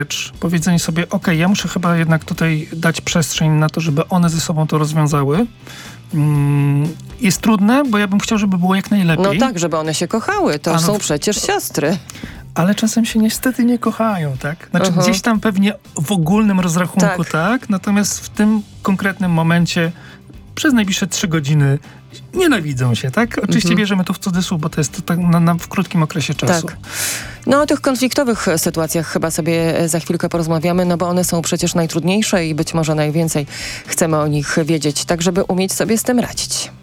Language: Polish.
powiedzenie sobie, ja muszę chyba jednak tutaj dać przestrzeń na to, żeby one ze sobą to rozwiązały. Jest trudne, bo ja bym chciał, żeby było jak najlepiej. No tak, żeby one się kochały. To są przecież siostry. Ale czasem się niestety nie kochają, tak? Znaczy gdzieś tam pewnie w ogólnym rozrachunku tak, natomiast w tym konkretnym momencie przez najbliższe 3 godziny nienawidzą się, tak? Oczywiście bierzemy to w cudzysłów, bo to jest to tak w krótkim okresie czasu. Tak. No o tych konfliktowych sytuacjach chyba sobie za chwilkę porozmawiamy, no bo one są przecież najtrudniejsze i być może najwięcej chcemy o nich wiedzieć, tak żeby umieć sobie z tym radzić.